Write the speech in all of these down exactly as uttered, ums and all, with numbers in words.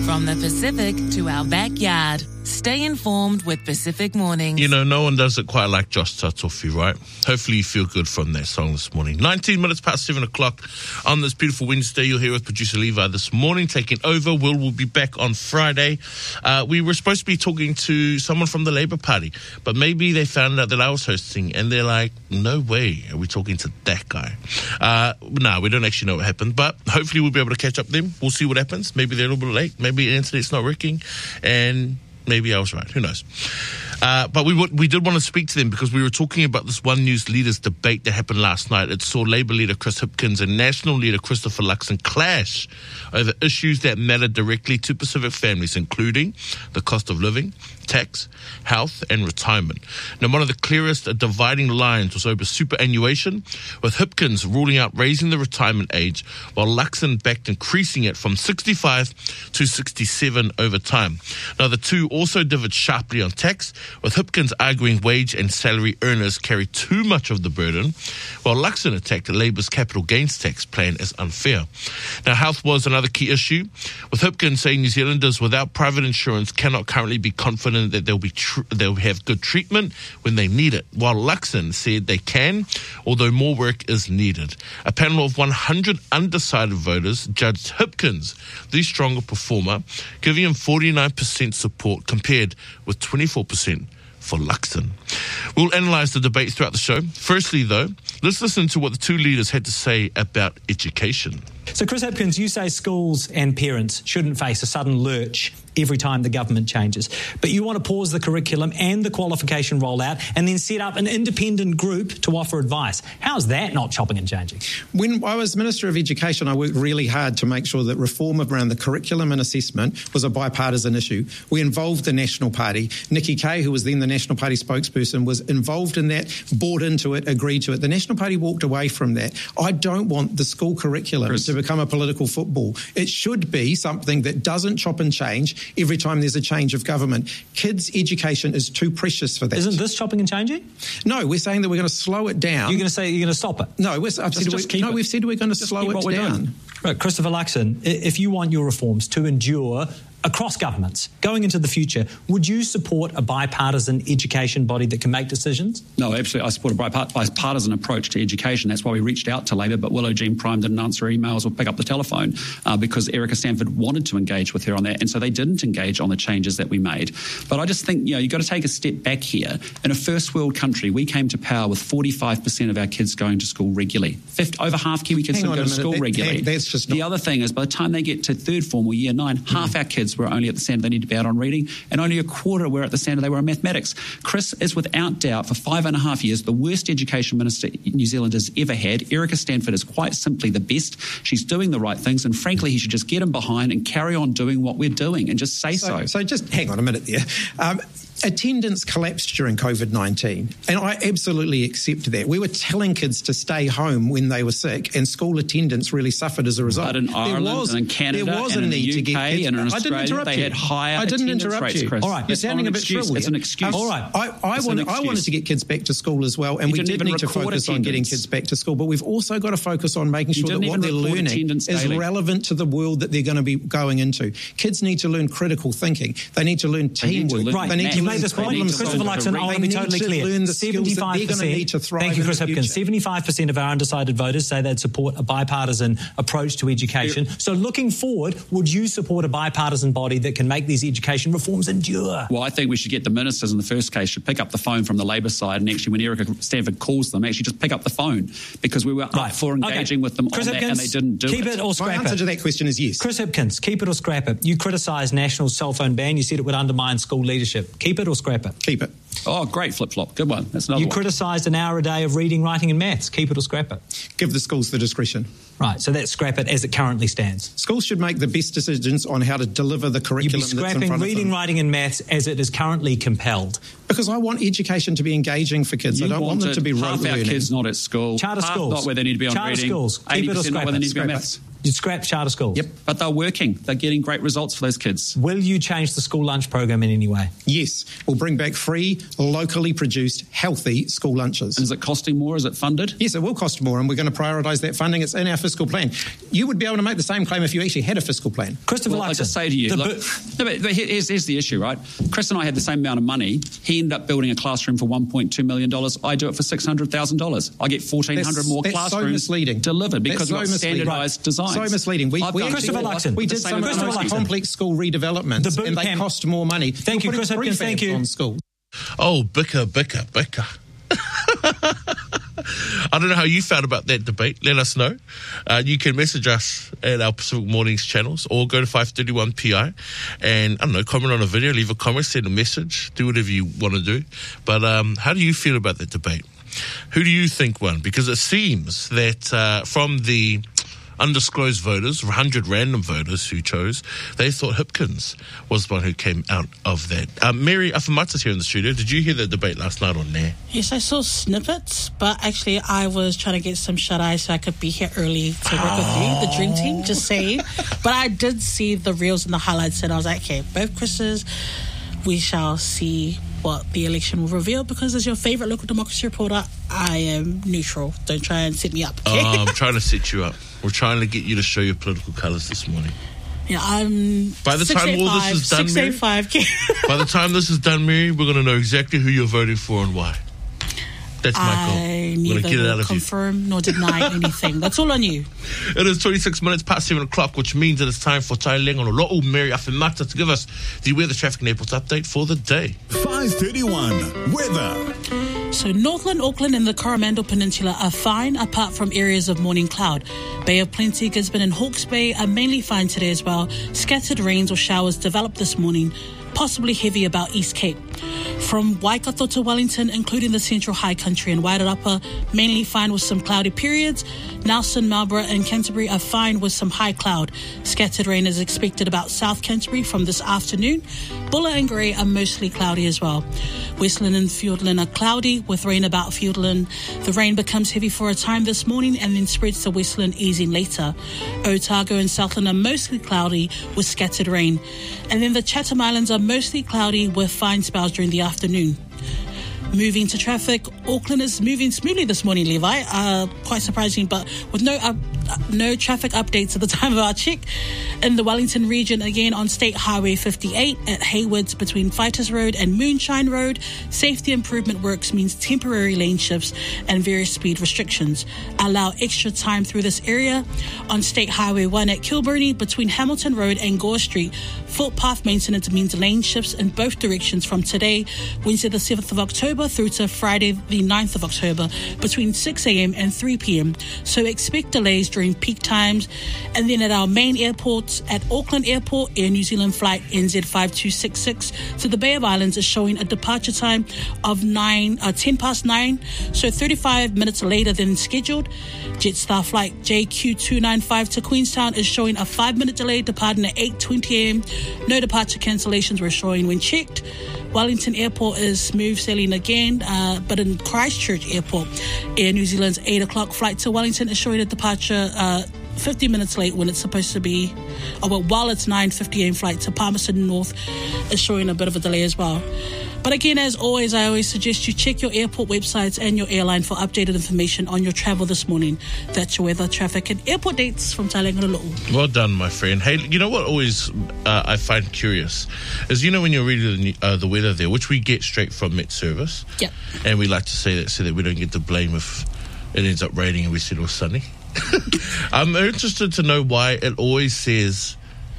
From the Pacific to our backyard. Stay informed with Pacific Mornings. You know, no one does it quite like Josh Tatofi, right? Hopefully you feel good from that song this morning. nineteen minutes past seven o'clock on this beautiful Wednesday. You're here with producer Levi this morning, taking over. Will will be back on Friday. Uh, we were supposed to be talking to someone from the Labour Party, but maybe they found out that I was hosting, and they're like, no way are we talking to that guy. Uh, no, we don't actually know what happened, but hopefully we'll be able to catch up with them. We'll see what happens. Maybe they're a little bit late. Maybe the internet's not working, and maybe I was right. Who knows? Uh, but we w- we did want to speak to them because we were talking about this One News Leaders debate that happened last night. It saw Labour leader Chris Hipkins and National leader Christopher Luxon clash over issues that matter directly to Pacific families, including the cost of living, tax, health and retirement. Now, one of the clearest dividing lines was over superannuation, with Hipkins ruling out raising the retirement age, while Luxon backed increasing it from sixty-five to sixty-seven over time. Now, the two also differed sharply on tax, with Hipkins arguing wage and salary earners carry too much of the burden, while Luxon attacked Labour's capital gains tax plan as unfair. Now, health was another key issue, with Hipkins saying New Zealanders without private insurance cannot currently be confident that they'll be tr- they'll have good treatment when they need it, while Luxon said they can, although more work is needed. A panel of one hundred undecided voters judged Hipkins the stronger performer, giving him forty-nine percent support compared with twenty-four percent for Luxon. We'll analyse the debate throughout the show. Firstly, though, let's listen to what the two leaders had to say about education. So, Chris Hipkins, you say schools and parents shouldn't face a sudden lurch every time the government changes. But you want to pause the curriculum and the qualification rollout and then set up an independent group to offer advice. How's that not chopping and changing? When I was Minister of Education, I worked really hard to make sure that reform around the curriculum and assessment was a bipartisan issue. We involved the National Party. Nikki Kaye, who was then the National Party spokesperson, was involved in that, bought into it, agreed to it. The National Party walked away from that. I don't want the school curriculum Chris. to become a political football. It should be something that doesn't chop and change every time there's a change of government. Kids' education is too precious for that. Isn't this chopping and changing? No, we're saying that we're going to slow it down. You're going to say you're going to stop it? No, we're, I've said just we, no it. we've said we're going to just slow it down. Doing. Right, Christopher Luxon, if you want your reforms to endure across governments going into the future, would you support a bipartisan education body that can make decisions? No, absolutely. I support a bipartisan approach to education. That's why we reached out to Labour, but Willow Jean Prime didn't answer emails or pick up the telephone uh, because Erica Stanford wanted to engage with her on that, and so they didn't engage on the changes that we made. But I just think, you know, you've got to take a step back here. In a first world country, we came to power with forty-five percent of our kids going to school regularly. fifty, over half Kiwi kids don't go to school that, regularly. That, that's just the not... other thing is, by the time they get to third form or year nine, mm. half our kids were only at the standard they need to be out on reading, and only a quarter were at the standard they were on mathematics. Chris is without doubt, for five and a half years, the worst education minister New Zealand has ever had. Erica Stanford is quite simply the best. She's doing the right things, and frankly, he should just get him behind and carry on doing what we're doing and just say so. So, so just hang on a minute there. Um, Attendance collapsed during COVID nineteen, and I absolutely accept that. We were telling kids to stay home when they were sick, and school attendance really suffered as a result. But in Ireland was, and in Canada there was and a in need the U K to get kids. and in I Australia, didn't interrupt they you. had higher I didn't attendance interrupt rates, you. Chris. All right, you're sounding a bit shrill. It's an excuse. All right, I, I, want, I wanted to get kids back to school as well, and you we did need to focus attendance. on getting kids back to school. But we've also got to focus on making sure that what they're learning is daily. relevant to the world that they're going to be going into. Kids need to learn critical thinking. They need to learn teamwork. They right, they need you to made learn this point, problem Christopher solving. Luxon. I want to be totally clear. seventy-five percent. Thank you, Chris Hipkins. seventy-five percent of our undecided voters say they'd support a bipartisan approach to education. So looking forward, would you support a bipartisan body that can make these education reforms endure? Well, I think we should get the ministers in the first case should pick up the phone from the Labour side, and actually when Erica Stanford calls them, actually just pick up the phone, because we were right. up for engaging okay. with them Chris on Hipkins, that, and they didn't do keep it. it or scrap My answer it. to that question is yes. Chris Hipkins, keep it or scrap it. You criticised National's cell phone ban. You said it would undermine school leadership. Keep it or scrap it? Keep it. Oh, great flip-flop. Good one. That's another You one. criticised an hour a day of reading, writing and maths. Keep it or scrap it? Give the schools the discretion. Right, so that's scrap it as it currently stands. Schools should make the best decisions on how to deliver the curriculum You'd be that's in scrapping front reading, of them. writing and maths as it is currently compelled. Because I want education to be engaging for kids. You I don't want them to be rote half our learning. kids not at school. Charter half schools. not where they need to be on Charter reading. schools. Keep eighty it or percent not scrap where they it. need to be on Scrap it. maths. You'd scrap charter schools. Yep. But they're working. They're getting great results for those kids. Will you change the school lunch program in any way? Yes, we'll bring back free locally produced, healthy school lunches. And is it costing more? Is it funded? Yes, it will cost more, and we're going to prioritise that funding. It's in our fiscal plan. You would be able to make the same claim if you actually had a fiscal plan. Christopher Well, I Luxon, just say to you, the look, bu- no, but here's, here's the issue, right? Chris and I had the same amount of money. He ended up building a classroom for one point two million dollars. I do it for six hundred thousand dollars. I get fourteen hundred That's- more that's so classrooms misleading. delivered because That's so we've got misleading. standardised Right. designs. So misleading. We, I've we, done Christopher more Luxon. we with the did same some of the amount of most money. complex school redevelopments, The boot and they camp. cost more money. Thank You're you, Chris putting Hipkins. Thank prefabs you. on schools. Oh, bicker, bicker, bicker. I don't know how you felt about that debate. Let us know. Uh, you can message us at our Pacific Mornings channels or go to five thirty-one P I and, I don't know, comment on a video, leave a comment, send a message, do whatever you want to do. But um, how do you feel about that debate? Who do you think won? Because it seems that uh, from the undisclosed voters, one hundred random voters who chose, they thought Hipkins was the one who came out of that. Uh, Mary Afamata's here in the studio. Did you hear the debate last night on there? Yes, I saw snippets, but actually I was trying to get some shut-eye so I could be here early to work with you, the Dream Team, just saying. But I did see the reels and the highlights, and I was like, okay, both Chris's, we shall see what the election will reveal, because as your favourite local democracy reporter, I am neutral. Don't try and set me up, okay? Oh, I'm trying to set you up. We're trying to get you to show your political colours this morning. Yeah, I'm By the time all this is done, Mary, six eighty-five, okay. by the time this is done, Mary, we're going to know exactly who you're voting for and why. That's my goal. I I'm going neither to get it out will of you. confirm nor deny anything. That's all on you. It is twenty-six minutes past seven o'clock, which means that it's time for Tai Leng on Lo'o Mary Afamata to give us the weather, traffic and airports update for the day. five thirty-one weather. So Northland, Auckland and the Coromandel Peninsula are fine apart from areas of morning cloud. Bay of Plenty, Gisborne and Hawke's Bay are mainly fine today as well. Scattered rains or showers developed this morning, possibly heavy about East Cape. From Waikato to Wellington, including the Central High Country and Wairarapa, mainly fine with some cloudy periods. Nelson, Marlborough and Canterbury are fine with some high cloud. Scattered rain is expected about South Canterbury from this afternoon. Bulla and Grey are mostly cloudy as well. Westland and Fiordland are cloudy with rain about Fiordland. The rain becomes heavy for a time this morning and then spreads to Westland, easing later. Otago and Southland are mostly cloudy with scattered rain. And then the Chatham Islands are mostly cloudy with fine spells during the afternoon. Moving to traffic, Auckland is moving smoothly this morning, Levi. Uh, quite surprising, but with no up, no traffic updates at the time of our check. In the Wellington region, again on State Highway fifty-eight at Haywoods between Fighters Road and Moonshine Road, safety improvement works means temporary lane shifts and various speed restrictions. Allow extra time through this area. On State Highway one at Kilburnie between Hamilton Road and Gore Street, footpath maintenance means lane shifts in both directions from today, Wednesday the seventh of October, through to Friday the ninth of October between six a.m. and three p.m. So expect delays during peak times. And then at our main airports, at Auckland Airport, Air New Zealand flight N Z five two six six to the Bay of Islands is showing a departure time of nine, uh, ten past nine, so thirty-five minutes later than scheduled. Jetstar flight J Q two ninety-five to Queenstown is showing a five-minute delay, departing at eight twenty a.m. No departure cancellations were showing when checked. Wellington Airport is smooth sailing again, uh, but in Christchurch Airport, Air New Zealand's eight o'clock flight to Wellington is showing a departure uh, fifty minutes late when it's supposed to be, oh, well, while it's nine fifty a.m. flight to Palmerston North is showing a bit of a delay as well. But again, as always, I always suggest you check your airport websites and your airline for updated information on your travel this morning. That's your weather, traffic and airport dates from Tai Leng Lo'o. Well done, my friend. Hey, you know what always uh, I find curious is, you know, when you're reading the, uh, the weather there, which we get straight from Met Service. Yep. And we like to say that so that we don't get the blame if it ends up raining and we said it was sunny. I'm interested to know why it always says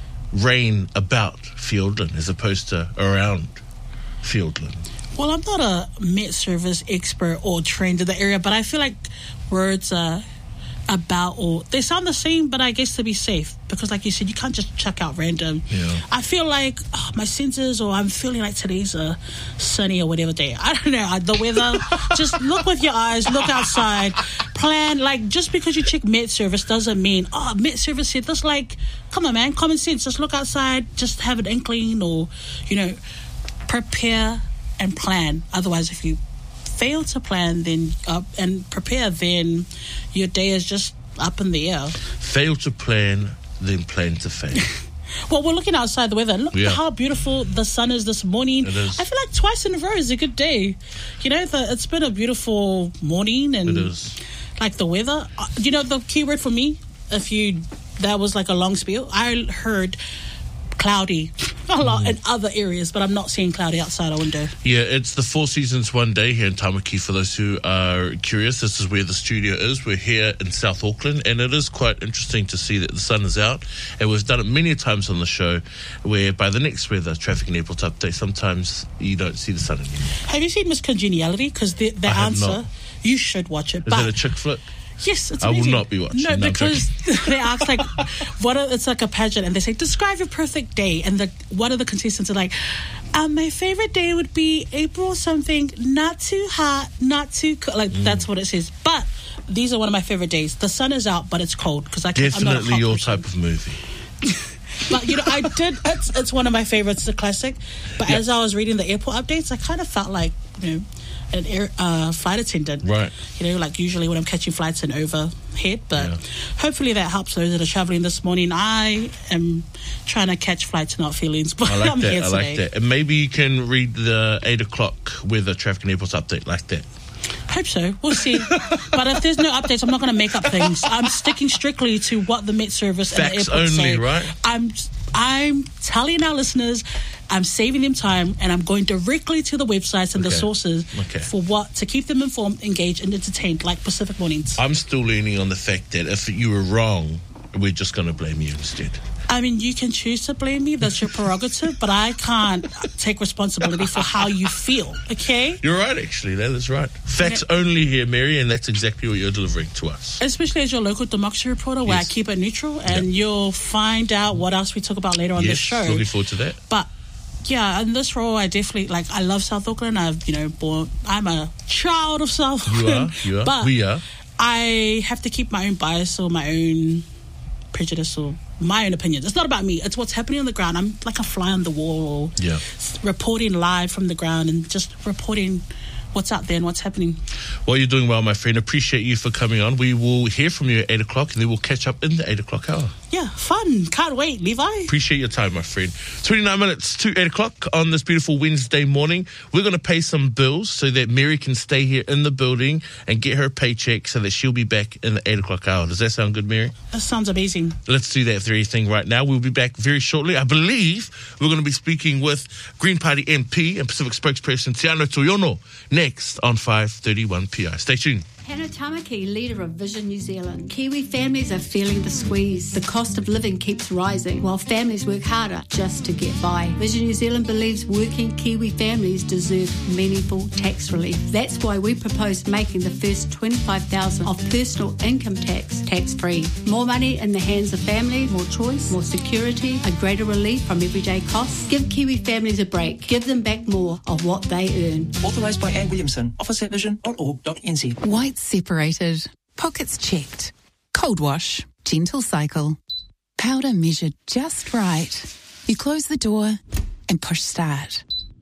rain about Fiordland as opposed to around Fiordland. Well, I'm not a Met Service expert or trained in the area, but I feel like words uh, about, or they sound the same, but I guess to be safe, because like you said, you can't just chuck out random. Yeah. I feel like oh, my senses, or I'm feeling like today's a sunny or whatever day. I don't know, the weather. Just look with your eyes, look outside, plan. Like, just because you check Met Service doesn't mean, oh, Met Service said this. Like, come on, man, common sense. Just look outside, just have an inkling, or, you know, prepare and plan. Otherwise, if you fail to plan then uh, and prepare, then your day is just up in the air. Fail to plan, then plan to fail. Well, we're looking outside the weather. Look Yeah. how beautiful the sun is this morning. It is. I feel like twice in a row is a good day. You know, the, it's been a beautiful morning, and It is. like the weather. Uh, you know, the key word for me, if you that was like a long spiel, I heard cloudy a lot in other areas, but I'm not seeing cloudy outside our window. Yeah, it's the Four Seasons One Day here in Tamaki. For those who are curious, this is where the studio is. We're here in South Auckland, and it is quite interesting to see that the sun is out. And we've done it many times on the show, where by the next weather, traffic and airport update, sometimes you don't see the sun anymore. Have you seen Miss Congeniality? Because the, the I have answer, not. you should watch it. Is but it a chick flick? Yes, it's I will amazing. not be watching. No, No, I'm because they ask like, what are, it's like a pageant, and they say, describe your perfect day, and the one of the contestants are like, um, my favorite day would be April something, not too hot, not too cold. Like Mm. that's what it says. But these are one of my favorite days. The sun is out, but it's cold because I can't, I'm not a Definitely hot your person. type of movie. But you know, I did. It's it's one of my favorites. It's a classic. But Yeah. as I was reading the airport updates, I kind of felt like, you know, an air uh, flight attendant. Right. You know, like usually when I'm catching flights in overhead. But Yeah. hopefully that helps those that are traveling this morning. I am trying to catch flights, not feelings. But I like I'm that. here I today. like that. And maybe you can read the eight o'clock weather, traffic and airports update like that. Hope so. We'll see. But if there's no updates, I'm not going to make up things. I'm sticking strictly to what the Met Service and Facts the airport only, say. right? I'm I'm telling our listeners, I'm saving them time, and I'm going directly to the websites and Okay. the sources Okay. for what to keep them informed, engaged, and entertained, like Pacific Mornings. I'm still leaning on the fact that if you were wrong, we're just going to blame you instead. I mean, you can choose to blame me. That's your prerogative. But I can't take responsibility for how you feel, okay? You're right, actually. That is right. Facts only here, Mary, and that's exactly what you're delivering to us. Especially as your local democracy reporter, where Yes. I keep it neutral, and Yep. you'll find out what else we talk about later on yes, the show. looking forward to that. But yeah, in this role, I definitely like. I love South Auckland. I've you know born. I'm a child of South You Auckland. are, you are, But we are. I have to keep my own bias or my own prejudice or my own opinions. It's not about me. It's what's happening on the ground. I'm like a fly on the wall, or Yeah. s- reporting live from the ground and just reporting what's out there and what's happening. Well, you're doing well, my friend. Appreciate you for coming on. We will hear from you at eight o'clock, and then we'll catch up in the eight o'clock hour. Yeah, fun. Can't wait, Levi. Appreciate your time, my friend. twenty-nine minutes to eight o'clock on this beautiful Wednesday morning. We're going to pay some bills so that Mary can stay here in the building and get her paycheck so that she'll be back in the eight o'clock hour. Does that sound good, Mary? That sounds amazing. Let's do that very thing right now. We'll be back very shortly. I believe we're going to be speaking with Green Party M P and Pacific spokesperson Tiano Toyono next on five thirty-one P I. Stay tuned. Hannah Tamaki, leader of Vision New Zealand. Kiwi families are feeling the squeeze. The cost of living keeps rising while families work harder just to get by. Vision New Zealand believes working Kiwi families deserve meaningful tax relief. That's why we propose making the first twenty-five thousand dollars of personal income tax tax-free. More money in the hands of families, more choice, more security, a greater relief from everyday costs. Give Kiwi families a break. Give them back more of what they earn. Authorised by Anne Williamson. Office at vision dot org dot n z. White separated, pockets checked, cold wash, gentle cycle, powder measured just right. You close the door and push start.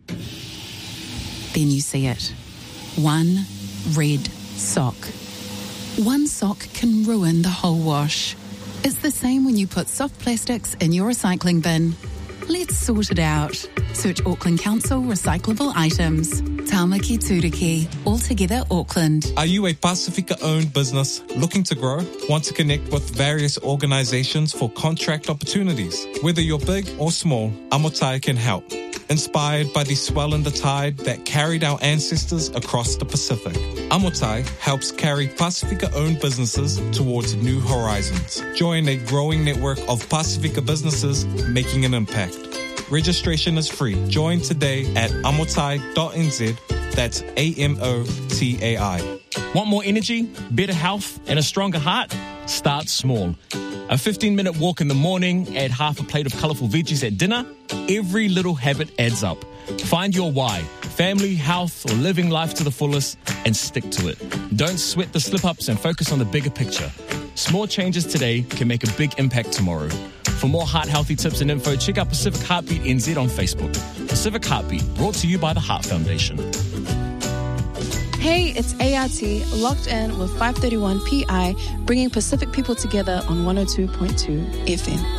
Then you see it. One red sock. One sock can ruin the whole wash. It's the same when you put soft plastics in your recycling bin. Let's sort it out. Search Auckland Council recyclable items. Tamaki Turiki, Altogether Auckland. Are you a Pasifika-owned business looking to grow? Want to connect with various organizations for contract opportunities? Whether you're big or small, Amotai can help. Inspired by the swell in the tide that carried our ancestors across the Pacific, Amotai helps carry Pasifika-owned businesses towards new horizons. Join a growing network of Pasifika businesses making an impact. Registration is free. Join today at amotai dot n z. That's A M O T A I. Want more energy, better health, and a stronger heart? Start small. A fifteen-minute walk in the morning, add half a plate of colourful veggies at dinner. Every little habit adds up. Find your why, family, health, or living life to the fullest, and stick to it. Don't sweat the slip-ups and focus on the bigger picture. Small changes today can make a big impact tomorrow. For more heart-healthy tips and info, check out Pacific Heartbeat N Z on Facebook. Pacific Heartbeat, brought to you by the Heart Foundation. Hey, it's A R T, locked in with five thirty-one P I, bringing Pacific people together on one oh two point two F M.